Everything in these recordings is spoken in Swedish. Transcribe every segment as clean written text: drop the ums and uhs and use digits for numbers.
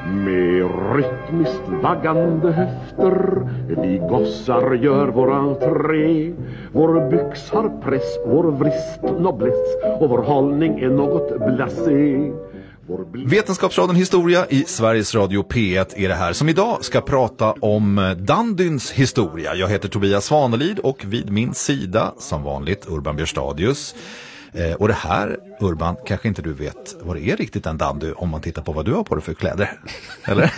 Med rytmiskt vaggande höfter vi gossar gör vår entré. Vår byx har press, vår vrist nobless och vår hållning är något blasé. Vetenskapsradion Historia i Sveriges Radio P1 är det här som idag ska prata om dandyns historia. Jag heter Tobias Svanelid och vid min sida som vanligt Urban Björstadius. Och det här, Urban, kanske inte du vet vad det är riktigt en dandy om man tittar på vad du har på dig för kläder. Eller?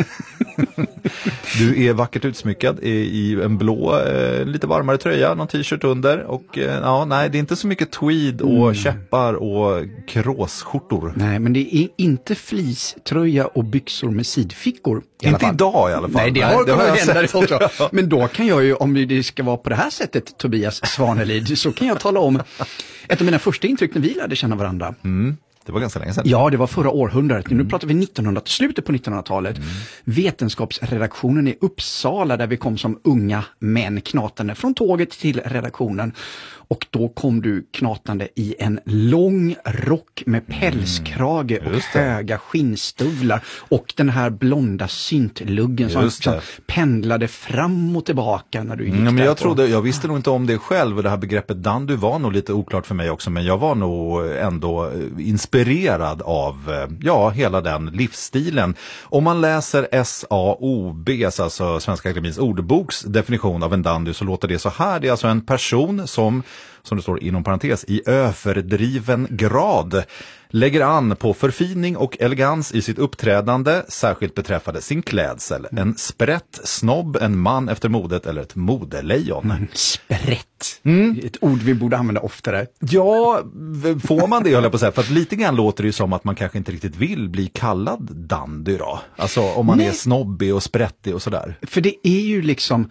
Du är vackert utsmyckad i en blå, lite varmare tröja, någon t-shirt under. Och ja, nej, det är inte så mycket tweed och käppar och kråsskjortor. Nej, men det är inte fleecetröja och byxor med sidfickor. Inte idag i alla fall. Nej, det har jag sett också. Men då kan jag ju, om det ska vara på det här sättet, Tobias Svanelid, så kan jag tala om ett av mina första intryck när vi lärde känna varandra. Det var ganska länge sedan. Ja, det var förra århundradet. Nu pratar vi slutet på 1900-talet. Vetenskapsredaktionen i Uppsala, där vi kom som unga män knatande från tåget till redaktionen. Och då kom du knatande i en lång rock med pälskrage och höga skinnstövlar. Och den här blonda syntluggen som pendlade fram och tillbaka när du gick men jag visste nog inte om det själv. Och det här begreppet dandy var nog lite oklart för mig också. Men jag var nog ändå inspirerad av hela den livsstilen. Om man läser SAOBs, alltså Svenska Akademins ordboks definition av en dandy, så låter det så här. Det är alltså en person som det står inom parentes, i överdriven grad lägger an på förfining och elegans i sitt uppträdande, särskilt beträffande sin klädsel. En sprätt snobb, en man efter modet eller ett modelejon. Sprätt. Ett ord vi borde använda oftare. Ja, får man det, håller jag på att säga. För att lite grann låter det ju som att man kanske inte riktigt vill bli kallad dandy då. Alltså om man är snobbig och sprättig och sådär. För det är ju liksom...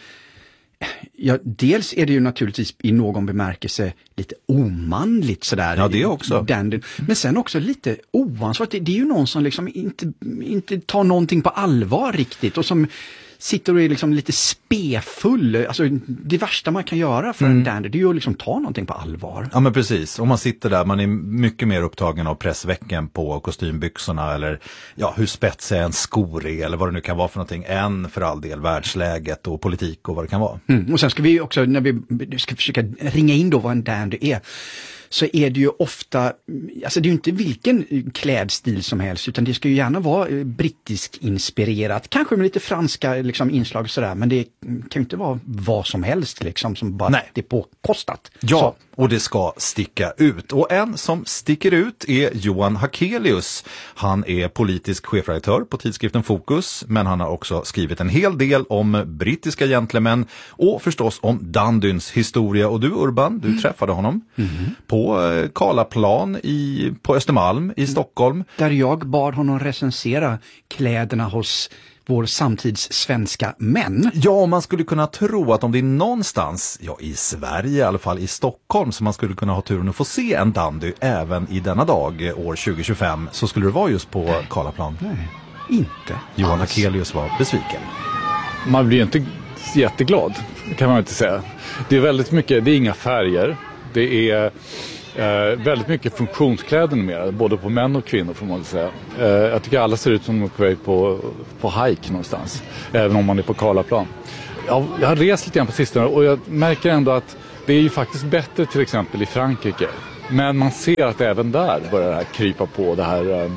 Ja, dels är det ju naturligtvis i någon bemärkelse lite omanligt sådär. Ja, det också. Men sen också lite oansvarigt. Det är ju någon som liksom inte tar någonting på allvar riktigt och som sitter och är liksom lite spefull. Alltså det värsta man kan göra för en dandy, det är ju att liksom ta någonting på allvar. Ja, men precis. Om man sitter där, man är mycket mer upptagen av pressvecken på kostymbyxorna eller hur spetsig en skor är eller vad det nu kan vara för någonting, än för all del världsläget och politik och vad det kan vara. Och sen ska vi också, när vi ska försöka ringa in då vad en dandy är, så är det ju ofta, alltså det är ju inte vilken klädstil som helst, utan det ska ju gärna vara brittisk inspirerat, kanske med lite franska liksom inslag sådär, men det kan ju inte vara vad som helst liksom, som bara det är påkostat. Ja, så. Och det ska sticka ut. Och en som sticker ut är Johan Hakelius. Han är politisk chefredaktör på tidskriften Fokus, men han har också skrivit en hel del om brittiska gentlemän och förstås om dandyns historia. Och du, Urban, du träffade honom på Karlaplan på Östermalm i Stockholm. Där jag bad honom recensera kläderna hos vår samtids svenska män. Ja, man skulle kunna tro att om det är någonstans, i Sverige i alla fall, i Stockholm, så man skulle kunna ha turen att få se en dandy även i denna dag, år 2025, så skulle det vara just på Karlaplan. Nej, inte. Johan Hakelius var besviken. Man blir inte jätteglad, kan man inte säga. Det är väldigt mycket, det är inga färger. Det är väldigt mycket funktionskläder numera, både på män och kvinnor får man säga. Jag tycker alla ser ut som de är på väg på hike någonstans, även om man är på Karlaplan. Jag har rest lite grann på sistone och jag märker ändå att det är ju faktiskt bättre till exempel i Frankrike. Men man ser att även där börjar det här krypa på det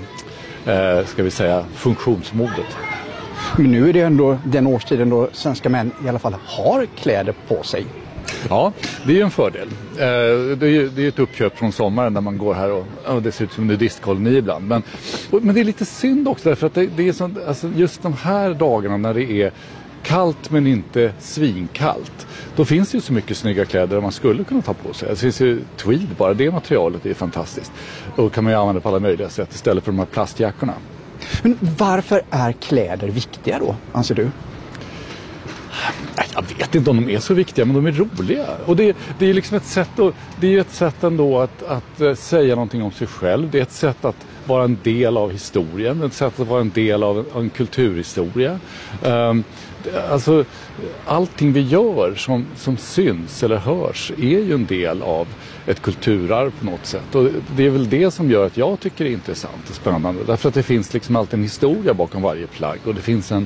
här, ska vi säga, funktionsmodet. Men nu är det ändå den årstiden då svenska män i alla fall har kläder på sig. Ja, det är ju en fördel. Det är ju ett uppköp från sommaren när man går här och det ser ut som en nudistkoloni ibland. Men det är lite synd också därför att det är så, alltså just de här dagarna när det är kallt men inte svinkallt. Då finns det ju så mycket snygga kläder man skulle kunna ta på sig. Det finns ju tweed, bara det materialet är fantastiskt. Och kan man ju använda på alla möjliga sätt istället för de här plastjackorna. Men varför är kläder viktiga då, anser du? Jag vet inte om de är så viktiga, men de är roliga. Och det är liksom ett sätt ändå att säga någonting om sig själv. Det är ett sätt att vara en del av historien, ett sätt att vara en del av en kulturhistoria. Alltså allting vi gör som syns eller hörs är ju en del av ett kulturarv på något sätt. Och det är väl det som gör att jag tycker det är intressant och spännande. Därför att det finns liksom alltid en historia bakom varje plagg. Och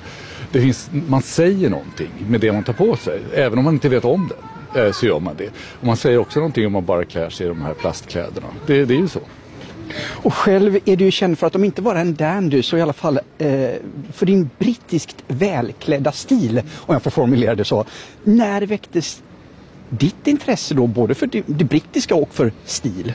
man säger någonting med det man tar på sig. Även om man inte vet om det så gör man det. Och man säger också någonting om man bara klär sig i de här plastkläderna. Det är ju så. Och själv är du ju känd för att om inte vara en dandy så i alla fall för din brittiskt välklädda stil, om jag får formulera det så. När väcktes ditt intresse då både för det brittiska och för stil?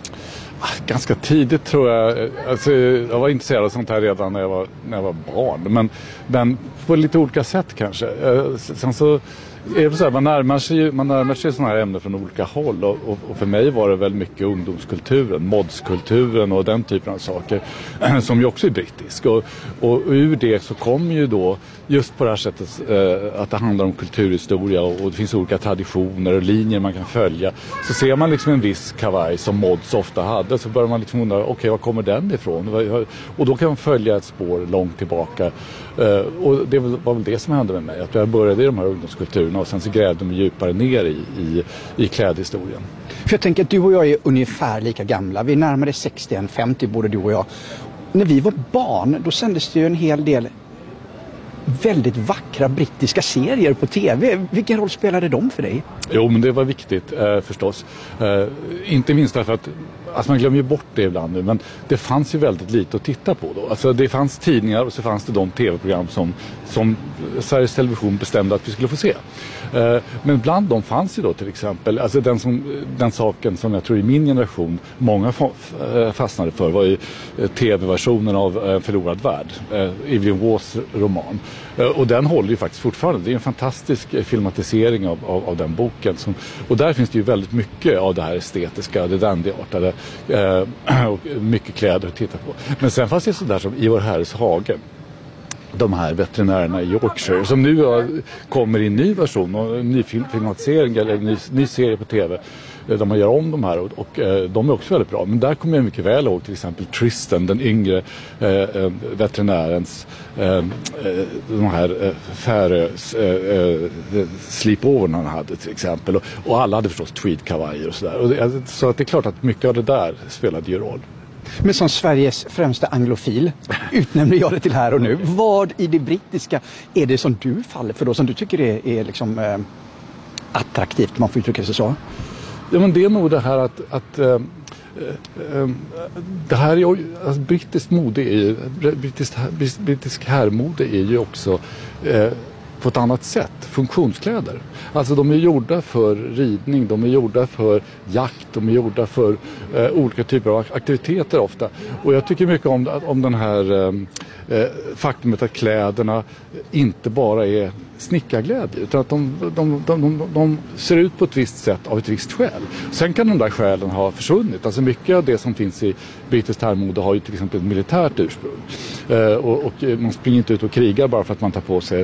Ganska tidigt tror jag. Alltså, jag var intresserad av sånt här redan när jag var barn. Men på lite olika sätt kanske. Sen så är det så här, man närmar sig sådana här ämnen från olika håll och för mig var det väl mycket ungdomskulturen, modskulturen och den typen av saker som ju också är brittisk och ur det så kommer ju då just på det här sättet att det handlar om kulturhistoria och det finns olika traditioner och linjer man kan följa. Så ser man liksom en viss kavaj som mods ofta hade så börjar man liksom undra, okej, var kommer den ifrån? Och då kan man följa ett spår långt tillbaka. Och det var väl det som hände med mig, att jag började i de här ungdomskulturerna och sen så grävde mig djupare ner i klädhistorien. För jag tänker att du och jag är ungefär lika gamla. Vi är närmare 60 än 50 både du och jag. När vi var barn då sändes det ju en hel del väldigt vackra brittiska serier på tv. Vilken roll spelade de för dig? Jo, men det var viktigt förstås. Inte minst därför att alltså man glömmer ju bort det ibland nu, men det fanns ju väldigt lite att titta på då. Alltså det fanns tidningar och så fanns det de tv-program som Sveriges Television bestämde att vi skulle få se. Men bland dem fanns ju då till exempel, alltså den saken som jag tror i min generation många fastnade för var ju tv-versionen av Förlorad värld, Evelyn Waughs roman. Och den håller ju faktiskt fortfarande. Det är en fantastisk filmatisering av den boken. Och där finns det ju väldigt mycket av det här estetiska, det dandyartade och mycket kläder att titta på. Men sen fanns det sådär som i Vår Herres hage. De här veterinärerna i Yorkshire som nu kommer i en ny version och en ny filmatisering eller en ny serie på tv. Där man gör om de här och de är också väldigt bra. Men där kommer jag mycket väl ihåg till exempel Tristan, den yngre veterinärens de här Färös sleepovern han hade till exempel. Och alla hade förstås tweedkavajer och sådär. Så att det är klart att mycket av det där spelade ju roll. Men som Sveriges främsta anglofil utnämner jag det till här och nu. Vad i det brittiska är det som du faller för då, som du tycker är liksom attraktivt, man får uttrycka sig så? Ja, men det är nog det här att det här är ju, alltså, brittisk mode är ju, brittisk herrmode är ju också på ett annat sätt funktionskläder. Alltså de är gjorda för ridning, de är gjorda för jakt, de är gjorda för olika typer av aktiviteter ofta. Och jag tycker mycket om den här faktumet att kläderna inte bara är snickarglädje utan att de ser ut på ett visst sätt av ett visst skäl. Sen kan de där skälen ha försvunnit. Alltså mycket av det som finns i brittiskt herrmode har ju till exempel ett militärt ursprung. Och man springer inte ut och krigar bara för att man tar på sig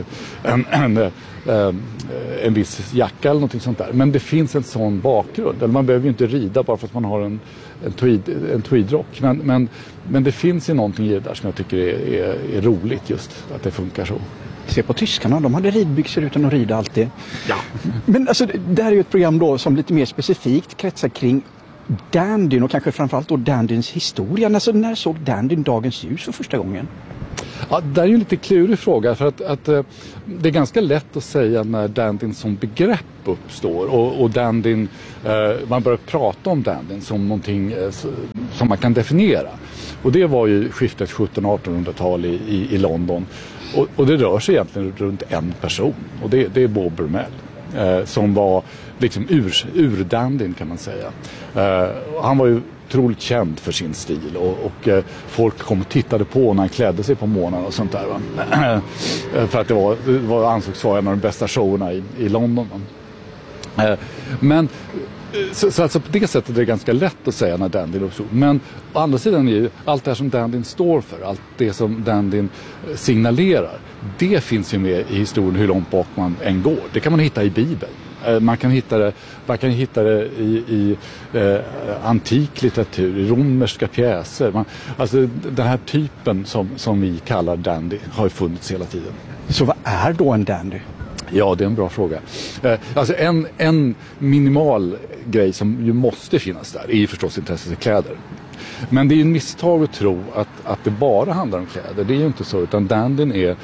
en viss jacka eller någonting sånt där. Men det finns en sån bakgrund. Eller man behöver ju inte rida bara för att man har en tweedrock. Men det finns ju någonting i det där som jag tycker är roligt just att det funkar så. Se på tyskarna, de hade ridbyxor utan att rida alltid. Ja. Men alltså, det här är ju ett program då som lite mer specifikt kretsar kring dandyn och kanske framförallt då dandyns historia. Alltså, när såg dandyn dagens ljus för första gången? Ja, det är ju en lite klurig fråga för att det är ganska lätt att säga när dandyn som begrepp uppstår och dandyn, man börjar prata om dandyn som någonting som man kan definiera. Och det var ju skiftet 1700-1800-tal i London. Och det rör sig egentligen runt en person och det är Bob Brummel som var liksom urdandyn kan man säga. Han var ju otroligt känd för sin stil och folk kom och tittade på när han klädde sig på morgonen och sånt där. Va? För att det var ansågs vara en av de bästa showerna i London. Men så alltså på det sättet är det ganska lätt att säga när dandyn uppstod. Men å andra sidan är ju allt det här som dandyn står för, allt det som dandyn signalerar, det finns ju med i historien hur långt bak man än går. Det kan man hitta i Bibeln. Man kan hitta det i antik litteratur, i romerska pjäser. Alltså den här typen som vi kallar dandy har ju funnits hela tiden. Så vad är då en dandy? Ja, det är en bra fråga. Alltså en minimal grej som ju måste finnas där är ju förstås intresset för kläder. Men det är ju en misstag att tro att det bara handlar om kläder. Det är ju inte så, utan dandyn är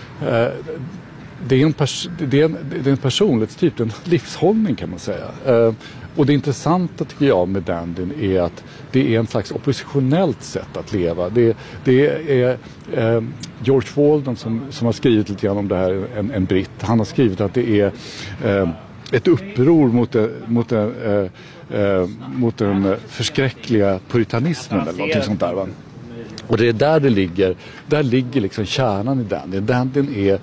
det är en personlighetstyp, det är en livshållning kan man säga. Och det intressanta tycker jag med dandyn är att det är en slags oppositionellt sätt att leva. Det är George Walden som har skrivit lite grann om det här, en britt. Han har skrivit att det är ett uppror mot den förskräckliga puritanismen eller något sånt där, va? Och det är där det ligger. Där ligger liksom kärnan i dandyn. Dandyn är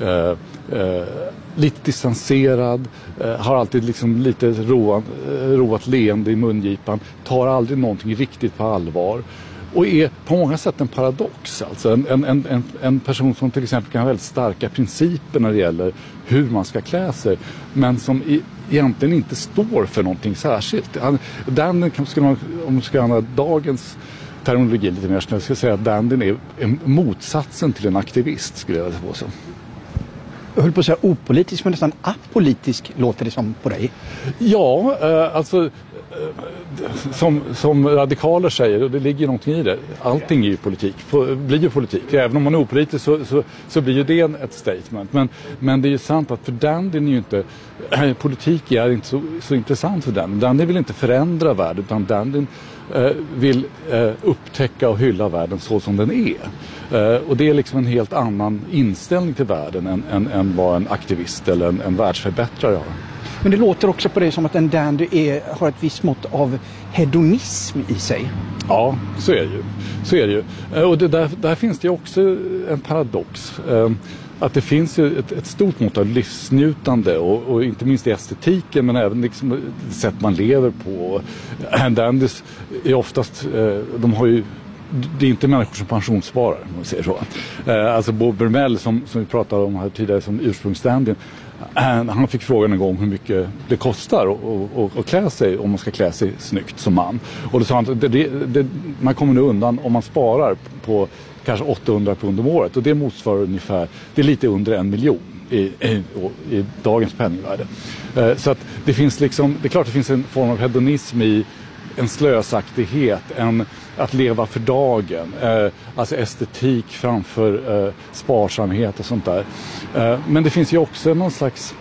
lite distanserad, har alltid liksom lite roat leende i mungipan, tar aldrig någonting riktigt på allvar och är på många sätt en paradox. Alltså en person som till exempel kan ha väldigt starka principer när det gäller hur man ska klä sig, men som egentligen inte står för någonting särskilt. Dandyn skulle man, om man ska använda dagens terminologi lite mer, så jag ska säga att dandyn är motsatsen till en aktivist, skulle jag säga så. Jag höll på att säga opolitisk, men nästan apolitisk låter det som på dig. Ja, alltså som radikaler säger, och det ligger någonting i det, allting är ju politik, blir ju politik. Även om man är opolitisk så blir ju det ett statement. Men det är ju sant att för dandyn är ju inte, politik är inte så intressant för dandyn. Dandyn vill inte förändra världen, utan dandyn vill upptäcka och hylla världen så som den är. Och det är liksom en helt annan inställning till världen än vad en aktivist eller en världsförbättrare har. Men det låter också på det som att en dandy har ett visst mått av hedonism i sig. Ja, så är det ju. Och där finns det också en paradox. Att det finns ju ett stort mått av livsnjutande och inte minst i estetiken, men även liksom det sätt man lever på. Dandys är oftast, de har ju, det är inte människor som pensionssparar, om man säger så. Alltså Bob Bermel som vi pratade om här tidigare som ursprungsdandyn, han fick frågan en gång hur mycket det kostar att klä sig, om man ska klä sig snyggt som man. Och då sa han att man kommer nu undan om man sparar på kanske 800 pund om året, och det motsvarar ungefär, det är lite under 1 miljon i dagens penningvärde. Så att det finns liksom, det är klart det finns en form av hedonism i en slösaktighet, att leva för dagen, alltså estetik framför sparsamhet och sånt där. Men det finns ju också någon slags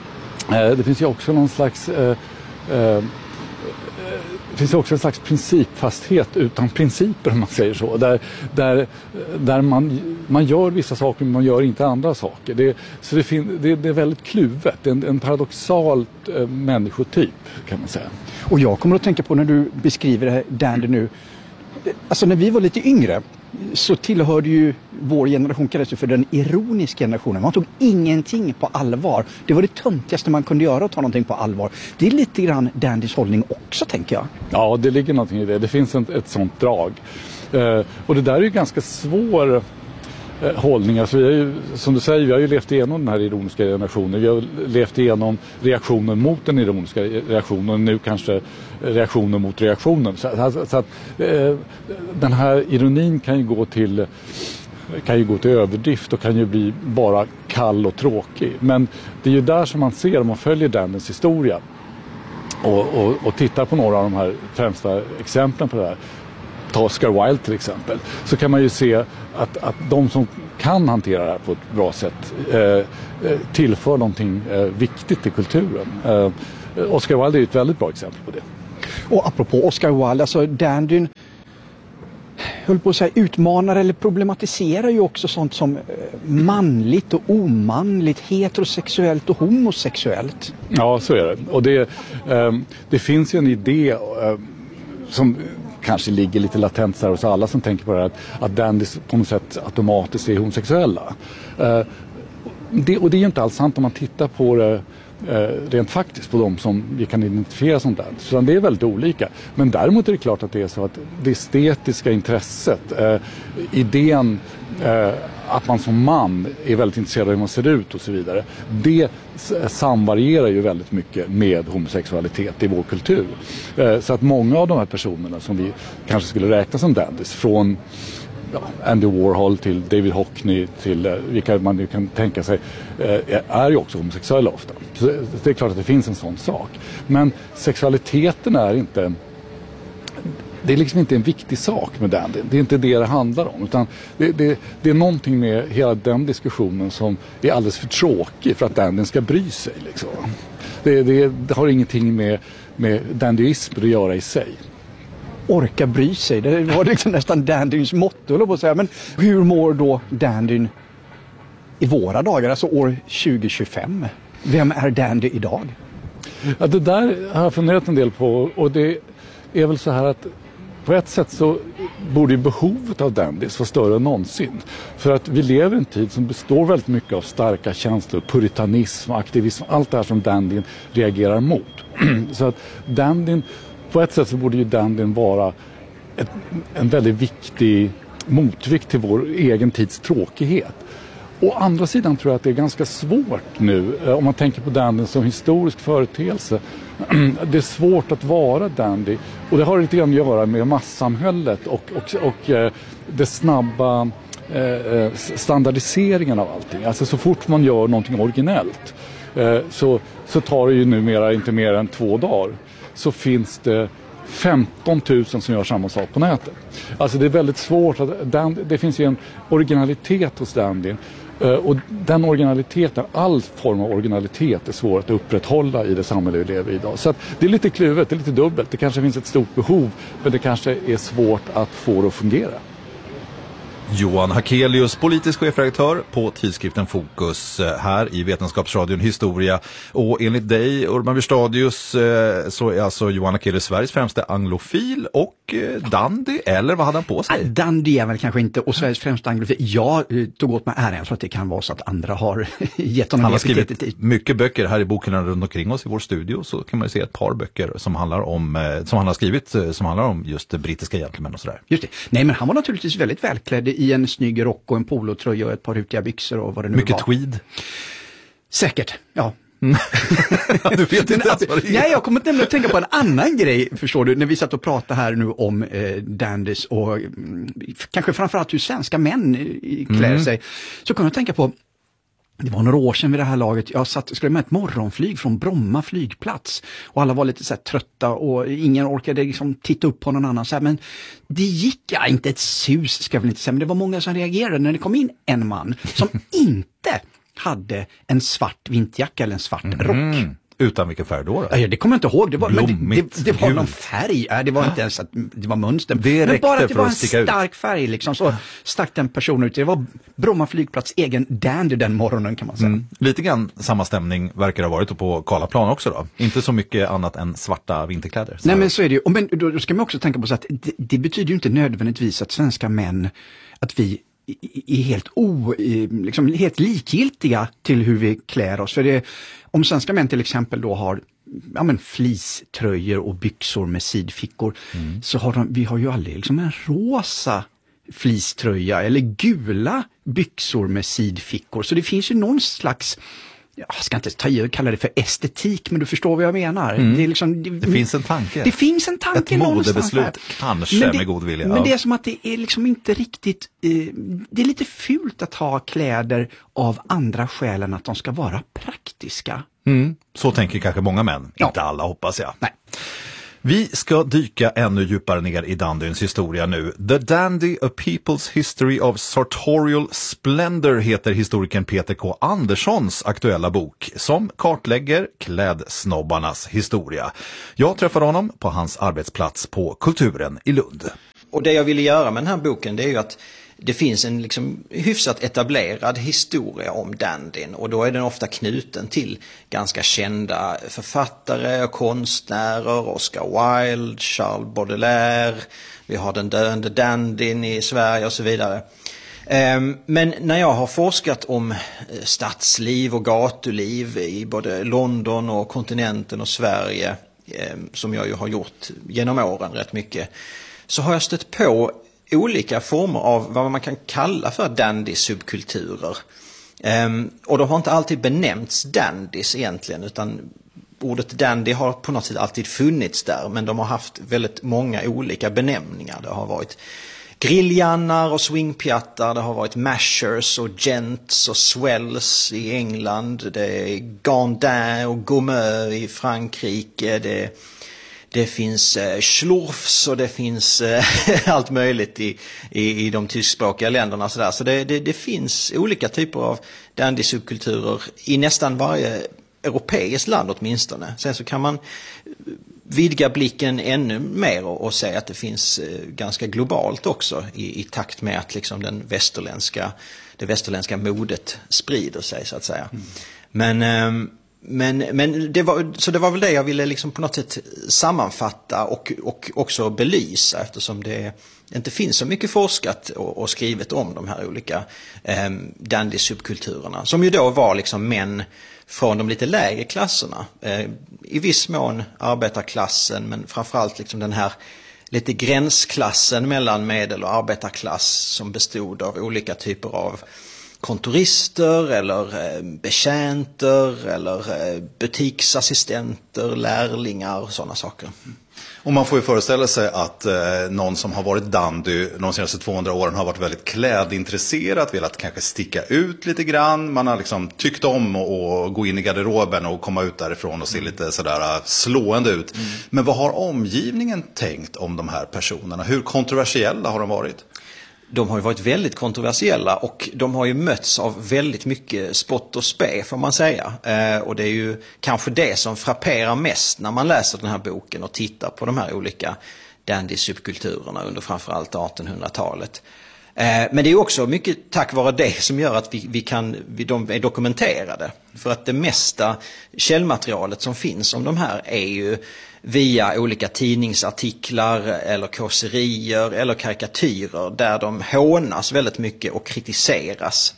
det finns också en slags principfasthet utan principer, om man säger så. Där man gör vissa saker, men man gör inte andra saker. Det är väldigt kluvet. En paradoxal människotyp, kan man säga. Och jag kommer att tänka på när du beskriver det här dandy nu. Alltså när vi var lite yngre så tillhörde ju vår generation, kallades för den ironiska generationen. Man tog ingenting på allvar. Det var det töntigaste man kunde göra, att ta någonting på allvar. Det är lite grann dandys hållning också, tänker jag. Ja, det ligger någonting i det. Det finns ett sånt drag. Och det där är ju ganska svår hållning. Alltså vi har ju, som du säger, vi har ju levt igenom den här ironiska generationen. Vi har levt igenom reaktionen mot den ironiska reaktionen, och nu kanske reaktionen mot reaktionen. Så att den här ironin kan ju gå till överdrift och kan ju bli bara kall och tråkig. Men det är ju där som man ser, om man följer Dandyns historia och tittar på några av de här främsta exemplen på det här. Ta Oscar Wilde till exempel, så kan man ju se att de som kan hantera det här på ett bra sätt tillför någonting viktigt i kulturen. Oscar Wilde är ett väldigt bra exempel på det. Och apropå Oscar Wilde, alltså dandyn höll på att säga utmanar eller problematiserar ju också sånt som manligt och omanligt, heterosexuellt och homosexuellt. Ja, så är det. Och det finns ju en idé som kanske ligger lite latent så här hos alla som tänker på det här, att dandys på något sätt automatiskt är homosexuella. Och det är ju inte alls sant om man tittar på det rent faktiskt, på de som vi kan identifiera som dans. Så det är väldigt olika. Men däremot är det klart att det är så att det estetiska intresset, idén att man som man är väldigt intresserad av hur man ser ut och så vidare. Det samvarierar ju väldigt mycket med homosexualitet i vår kultur. Så att många av de här personerna som vi kanske skulle räkna som dandies, från Andy Warhol till David Hockney till vilka man nu kan tänka sig, är ju också homosexuella ofta. Så det är klart att det finns en sån sak. Men sexualiteten är inte... Det är liksom inte en viktig sak med dandy. Det är inte det handlar om. Utan det är någonting med hela den diskussionen som är alldeles för tråkig för att dandyn ska bry sig. Liksom. Det har ingenting med dandyism att göra i sig. Orka bry sig, det var liksom nästan dandyns motto, eller på att säga. Men hur mår då dandyn i våra dagar, alltså år 2025? Vem är dandy idag? Ja, det där har jag funderat en del på, och det är väl så här att på ett sätt så borde ju behovet av dandies vara större än någonsin. För att vi lever i en tid som består väldigt mycket av starka känslor, puritanism, aktivism, allt det här som dandyn reagerar mot. Så att dandyn, på ett sätt så borde ju dandyn vara en väldigt viktig motvikt till vår egen tids tråkighet. Å andra sidan tror jag att det är ganska svårt nu, om man tänker på dandyn som historisk företeelse. Det är svårt att vara dandy, och det har lite grann att göra med massamhället och det snabba standardiseringen av allting. Alltså så fort man gör någonting originellt så tar det ju numera inte mer än 2 dagar. Så finns det 15 000 som gör samma sak på nätet. Alltså det är väldigt svårt det finns ju en originalitet hos dandyn. Och den originaliteten, all form av originalitet är svår att upprätthålla i det samhälle vi lever i idag. Så att det är lite kluvet, det är lite dubbelt. Det kanske finns ett stort behov, men det kanske är svårt att få det att fungera. Johan Hakelius, politisk chefredaktör på tidskriften Fokus här i Vetenskapsradion Historia. Och enligt dig, Urban Wierstadius, så är alltså Johan Hakelius Sveriges främsta anglofil och dandy, eller vad hade han på sig? Dandy är väl kanske inte, och Sveriges främsta anglofil. Jag tog åt mig äran för att det kan vara så att andra har gett honom. Han har skrivit mycket böcker här i boken runt omkring oss i vår studio, så kan man ju se ett par böcker som handlar om, som han har skrivit, som handlar om just brittiska gentlemän och sådär. Just det. Nej, men han var naturligtvis väldigt välklädd i en snygg rock och en polotröja och ett par rutiga byxor och vad det nu mycket var. Tweed. Säkert, ja. Du vet inte alltså, vad det är. Nej, jag kommer nämligen att tänka på en annan grej, förstår du, när vi satt och pratade här nu om dandies och kanske framförallt hur svenska män klär sig, så kunde jag tänka på, det var några år sedan vid det här laget, jag skulle med ett morgonflyg från Bromma flygplats och alla var lite så här trötta och ingen orkade liksom titta upp på någon annan så här, men det gick inte ett sus, ska jag väl inte säga, men det var många som reagerade när det kom in en man som inte hade en svart vinterjacka eller en svart rock. Utan vilken färg då? Ja, det kommer jag inte ihåg. Det var, det var gud. någon färg. Det var inte ens att det var mönster. Det men bara att det var en sticka stark färg. Liksom, så stack den personen ut. Det var Bromma flygplats egen dandy den morgonen, kan man säga. Lite grann samma stämning verkar det ha varit på Karlaplan också då. Inte så mycket annat än svarta vinterkläder. Så. Nej, men så är det ju. Men då ska man också tänka på så att det betyder ju inte nödvändigtvis att svenska män, att vi är helt likgiltiga till hur vi klär oss. För det, om svenska män till exempel då har fleecetröjor och byxor med sidfickor, så har vi har ju aldrig liksom en rosa fleecetröja eller gula byxor med sidfickor. Så det finns ju någon slags, jag ska inte kalla det för estetik, men du förstår vad jag menar. Det, är liksom, det finns en tanke. Det finns en tanke. Ett modebeslut, kanske med god vilja. Men det är som att det är liksom inte riktigt, det är lite fult att ha kläder av andra skäl än att de ska vara praktiska. Så tänker kanske många män. Ja. Inte alla, hoppas jag. Nej. Vi ska dyka ännu djupare ner i dandyns historia nu. The Dandy, A People's History of Sartorial Splendor heter historikern Peter K. Anderssons aktuella bok som kartlägger klädsnobbarnas historia. Jag träffade honom på hans arbetsplats på Kulturen i Lund. Och det jag ville göra med den här boken, det är ju att det finns en liksom hyfsat etablerad historia om dandyn, och då är den ofta knuten till ganska kända författare och konstnärer, Oscar Wilde, Charles Baudelaire, vi har den döende dandyn i Sverige och så vidare. Men när jag har forskat om stadsliv och gatuliv i både London och kontinenten och Sverige, som jag ju har gjort genom åren rätt mycket, så har jag stött på olika former av vad man kan kalla för dandy-subkulturer. Och de har inte alltid benämnts dandys egentligen, utan ordet dandy har på något sätt alltid funnits där, men de har haft väldigt många olika benämningar. Det har varit grilljannar och swingpjattar, det har varit mashers och gents och swells i England, det är gandin och gourmet i Frankrike, det finns schlurfs och det finns allt möjligt i de tyskspråkiga länderna. Så det finns olika typer av dandy-subkulturer i nästan varje europeiskt land åtminstone. Sen så kan man vidga blicken ännu mer och säga att det finns ganska globalt också i takt med att liksom det västerländska modet sprider sig så att säga. Men det var väl det jag ville liksom på något sätt sammanfatta och också belysa, eftersom det inte finns så mycket forskat och skrivet om de här olika dandy-subkulturerna, som ju då var liksom män från de lite lägre klasserna, i viss mån arbetarklassen, men framförallt liksom den här lite gränsklassen mellan medel- och arbetarklass som bestod av olika typer av kontorister eller betjänter eller butiksassistenter, lärlingar och sådana saker. Och man får ju föreställa sig att någon som har varit dandy de senaste 200 åren har varit väldigt klädintresserad, velat kanske sticka ut lite grann. Man har liksom tyckt om att gå in i garderoben och komma ut därifrån och se lite sådär slående ut. Men vad har omgivningen tänkt om de här personerna? Hur kontroversiella har de varit? De har ju varit väldigt kontroversiella och de har ju mötts av väldigt mycket spott och spe, får man säga. Och det är ju kanske det som frapperar mest när man läser den här boken och tittar på de här olika dandy-subkulturerna under framförallt 1800-talet. Men det är ju också mycket tack vare det som gör att de är dokumenterade. För att det mesta källmaterialet som finns om de här är ju via olika tidningsartiklar eller kåserier eller karikatyrer där de hånas väldigt mycket och kritiseras.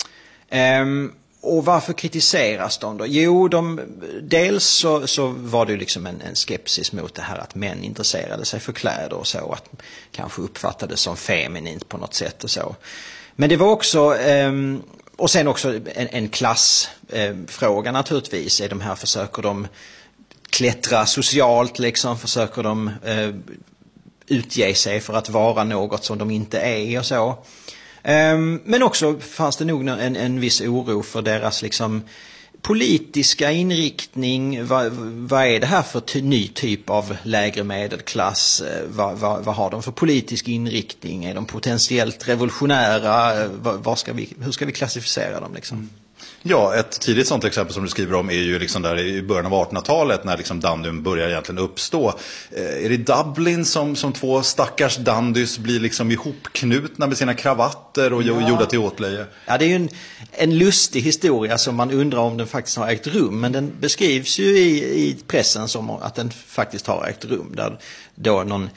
Och varför kritiseras de då? Jo, dels så var det ju liksom en skepsis mot det här att män intresserade sig för kläder och så, att kanske uppfattades som feminint på något sätt och så. Men det var också, och sen också en klassfråga naturligtvis. Försöker de klättra socialt liksom, försöker de utge sig för att vara något som de inte är och så. Men också fanns det nog en viss oro för deras liksom politiska inriktning. Vad är det här för ny typ av lägre medelklass? Vad har de för politisk inriktning? Är de potentiellt revolutionära? Hur ska vi klassificera dem liksom? Ja, ett tidigt sånt exempel som du skriver om är ju liksom där i början av 1800-talet när liksom dandyn börjar egentligen uppstå. Är det Dublin som två stackars dandys blir liksom ihopknutna med sina kravatter och gjorda till åtlöje? Ja, det är ju en lustig historia som man undrar om den faktiskt har ägt rum, men den beskrivs ju i pressen som att den faktiskt har ägt rum, där då någon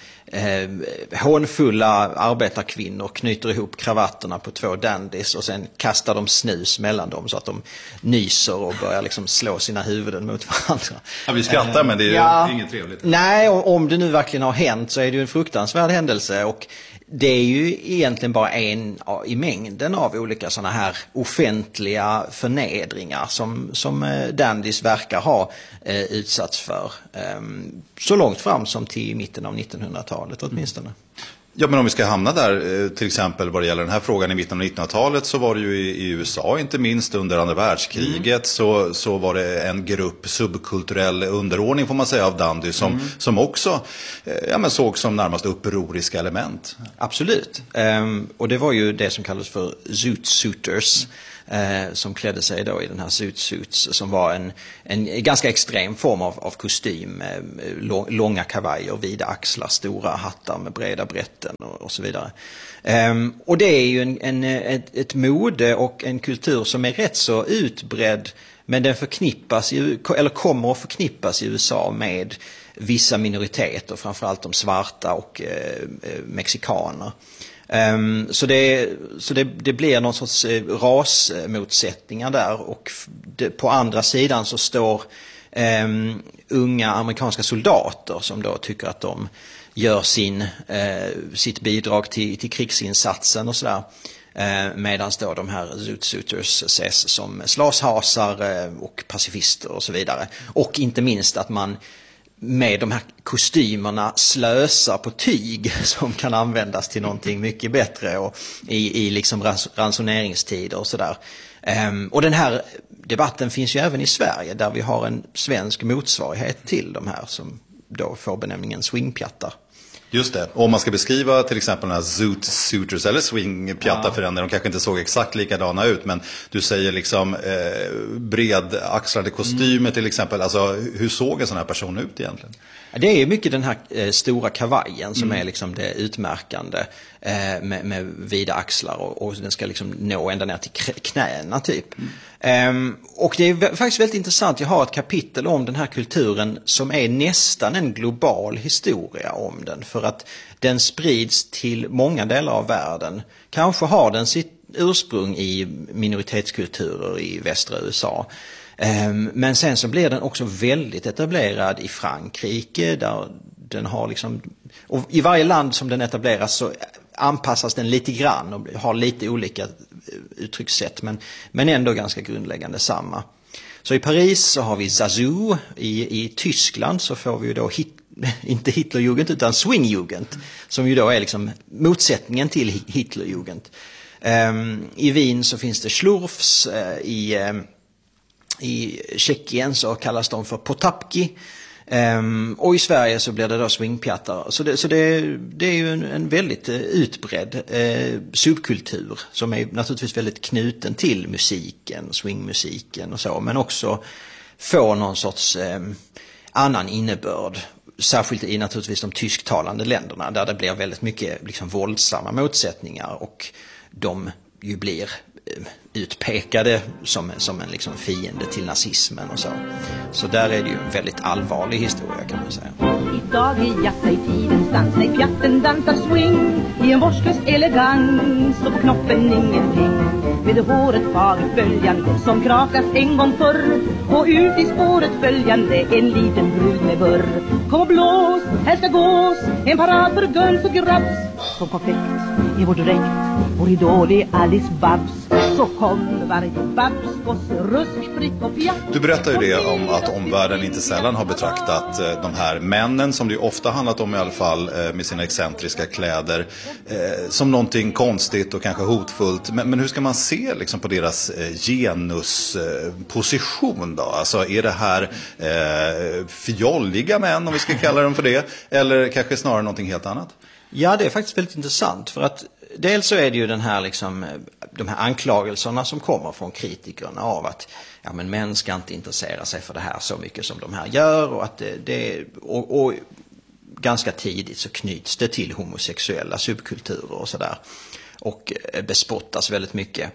hånfulla arbetarkvinnor knyter ihop kravatterna på två dandys och sen kastar de snus mellan dem så att de nyser och börjar liksom slå sina huvuden mot varandra. Ja, vi skrattar men det är inget trevligt. Nej, om det nu verkligen har hänt så är det ju en fruktansvärd händelse, och det är ju egentligen bara en i mängden av olika sådana här offentliga förnedringar som dandys verkar ha utsatts för. Så långt fram som till mitten av 1900-talet åtminstone. Ja, men om vi ska hamna där, till exempel vad det gäller den här frågan i mitten av 1900-talet, så var det ju i USA, inte minst under andra världskriget, så var det en grupp subkulturell underordning får man säga av dandy som också såg som närmast upproriska element. Absolut. Och det var ju det som kallades för zoot suiters, som klädde sig då i den här suits som var en ganska extrem form av kostym, långa kavajer, vida axlar, stora hattar med breda brätten och så vidare. Och det är ju ett mode och en kultur som är rätt så utbredd, men den kommer att förknippas i USA med vissa minoriteter, framförallt de svarta och mexikaner. Så det blir någon sorts rasmotsättningar där, och på andra sidan så står unga amerikanska soldater som då tycker att de gör sitt bidrag till krigsinsatsen och sådär. Medan då de här Zoot Suiters ses som slashasar och pacifister och så vidare. Och inte minst att man med de här kostymerna slösar på tyg som kan användas till någonting mycket bättre och i liksom ransoneringstider och sådär. Och den här debatten finns ju även i Sverige där vi har en svensk motsvarighet till de här som då får benämningen swingpjattar. Just det, och om man ska beskriva till exempel den här Zoot Suiters eller swingpjattar för den, de kanske inte såg exakt likadana ut, men du säger liksom bredaxlade kostymer till exempel, alltså hur såg en sån här person ut egentligen? Det är mycket den här stora kavajen som är liksom det utmärkande med vida axlar och den ska liksom nå ända ner till knäna typ. Och det är faktiskt väldigt intressant, jag har ett kapitel om den här kulturen som är nästan en global historia om den, för att den sprids till många delar av världen. Kanske har den sitt ursprung i minoritetskulturer i västra USA. Men sen så blir den också väldigt etablerad i Frankrike där den har liksom, och i varje land som den etableras så anpassas den lite grann och har lite olika uttryckssätt men ändå ganska grundläggande samma. Så i Paris så har vi Zazu, i Tyskland så får vi ju då inte Hitlerjugend utan Swingjugend som ju då är liksom motsättningen till Hitlerjugend. I Wien så finns det Schlurfs, i Tjeckien så kallas de för Potapki. Och i Sverige så blir det då swingpjattar. Så det är ju en väldigt utbredd subkultur som är naturligtvis väldigt knuten till musiken, swingmusiken och så. Men också får någon sorts annan innebörd. Särskilt i naturligtvis de tysktalande länderna där det blir väldigt mycket liksom våldsamma motsättningar och de ju blir utpekade som en liksom fiende till nazismen och så. Så där är det ju en väldigt allvarlig historia kan man säga. Idag är jazza i tidens dans, nej pjatten dansar swing i en vårdslös elegans och på knoppen ingenting. Med håret farligt böljande som krakas en gång förr och ut i spåret följande en liten brud med burr. Kom och blås, här ska gås en parad för guns och grabbs. Så perfekt i vår dräkt, vår idol är Alice Babs. Så kom varje Babs, gosse, rusk, prick och pjatt. Du berättar ju det om att omvärlden inte sällan har betraktat de här männen, som det ofta handlat om i alla fall, med sina excentriska kläder, som någonting konstigt och kanske hotfullt. Men hur ska man se liksom på deras genusposition då? Alltså är det här fjolliga män, om vi ska kalla dem för det, eller kanske snarare någonting helt annat? Ja, det är faktiskt väldigt intressant för att dels så är det ju den här liksom, de här anklagelserna som kommer från kritikerna av att ja, men män ska inte intressera sig för det här så mycket som de här gör och att och ganska tidigt så knyts det till homosexuella subkulturer och sådär och bespottas väldigt mycket.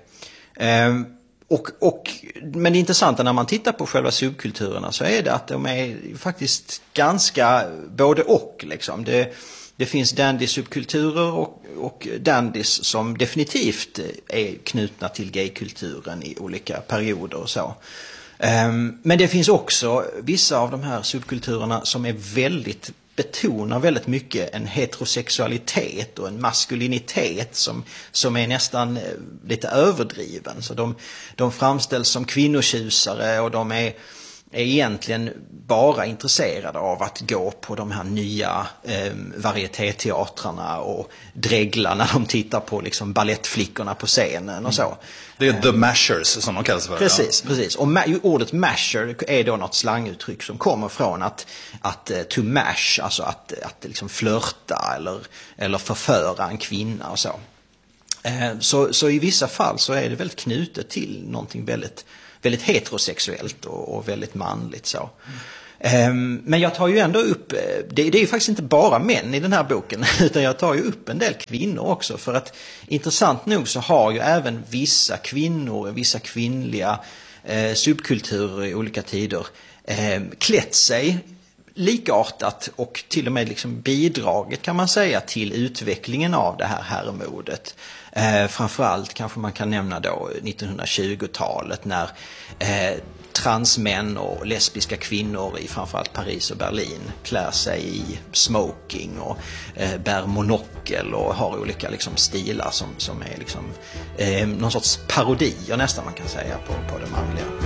Men det intressanta när man tittar på själva subkulturerna så är det att de är faktiskt ganska både och liksom. Det finns dandy-subkulturer och dandys som definitivt är knutna till gaykulturen i olika perioder och så. Men det finns också vissa av de här subkulturerna som är betonar väldigt mycket en heterosexualitet och en maskulinitet som är nästan lite överdriven. Så de framställs som kvinnotjusare och de är egentligen bara intresserade av att gå på de här nya varietéteatrarna och dregla när de tittar på liksom ballettflickorna på scenen och så. Det är the mashers som de kallas för. Precis. Och ordet masher är då något slanguttryck som kommer från att to mash, alltså att liksom flörta eller förföra en kvinna och så. Så i vissa fall så är det väldigt knutet till någonting väldigt heterosexuellt och väldigt manligt så. Men jag tar ju ändå upp, det är ju faktiskt inte bara män i den här boken utan jag tar ju upp en del kvinnor också för att intressant nog så har ju även vissa kvinnor, vissa kvinnliga subkulturer i olika tider klätt sig likartat och till och med liksom bidragit kan man säga till utvecklingen av det här herrmodet. Framförallt kanske man kan nämna då 1920-talet när transmän och lesbiska kvinnor i framförallt Paris och Berlin klär sig i smoking och bär monokel och har olika liksom stilar som är liksom någon sorts parodier nästan man kan säga på det manliga.